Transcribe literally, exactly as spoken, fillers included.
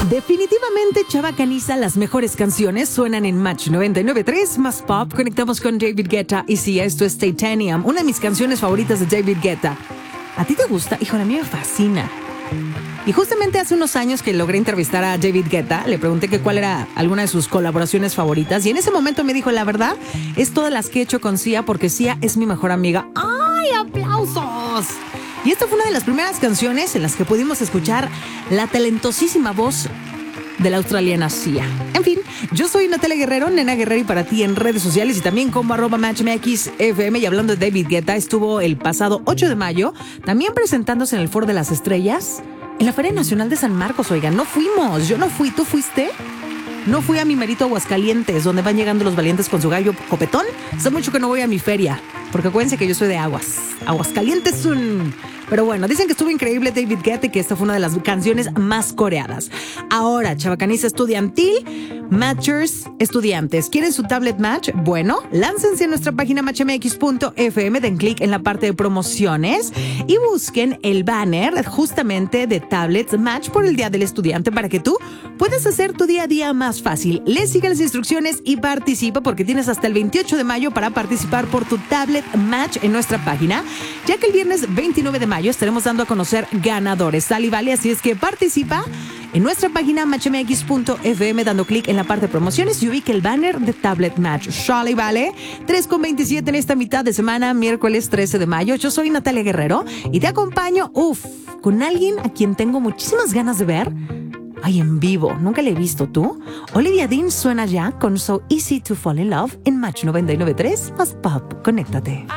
Definitivamente, Chava Caniza, las mejores canciones suenan en Match noventa y nueve punto tres más Pop. Conectamos con David Guetta y sí, esto es Titanium, una de mis canciones favoritas de David Guetta. ¿A ti te gusta? Híjole, a mí me fascina. Y justamente hace unos años que logré entrevistar a David Guetta, le pregunté que cuál era alguna de sus colaboraciones favoritas y en ese momento me dijo, la verdad, es todas las que he hecho con Sia porque Sia es mi mejor amiga. ¡Ay, aplausos! Y esta fue una de las primeras canciones en las que pudimos escuchar la talentosísima voz de la australiana Sia. En fin, yo soy Natalia Guerrero, Nena Guerrero, y para ti en redes sociales y también como arroba MatchMXFM. Y hablando de David Guetta, estuvo el pasado ocho de mayo también presentándose en el Foro de las Estrellas en la Feria Nacional de San Marcos. Oigan, no fuimos, yo no fui, ¿tú fuiste? No fui a mi merito Aguascalientes, donde van llegando los valientes con su gallo copetón. Hace mucho que no voy a mi feria, porque acuérdense que yo soy de Aguas. Aguascalientes un... Pero bueno, dicen que estuvo increíble David Guetta y que esta fue una de las canciones más coreadas. Ahora, Chavacaniza estudiantil, Matchers estudiantes. ¿Quieren su tablet Match? Bueno, láncense a nuestra página match m x punto f m, den clic en la parte de promociones y busquen el banner justamente de tablets Match por el Día del Estudiante para que tú puedas hacer tu día a día más fácil. Le sigue las instrucciones y participa porque tienes hasta el veintiocho de mayo para participar por tu tablet Match en nuestra página, ya que el viernes veintinueve de mayo estaremos dando a conocer ganadores. Sal y vale, así es que participa en nuestra página match m x punto f m dando clic en la parte de promociones y ubique el banner de Tablet Match. Sal y vale, tres con veintisiete en esta mitad de semana, miércoles trece de mayo. Yo soy Natalia Guerrero y te acompaño, uff, con alguien a quien tengo muchísimas ganas de ver. Ay, en vivo, nunca le he visto, ¿tú? Olivia Dean suena ya con So Easy to Fall in Love en Match noventa y nueve punto tres más Pop. Conéctate.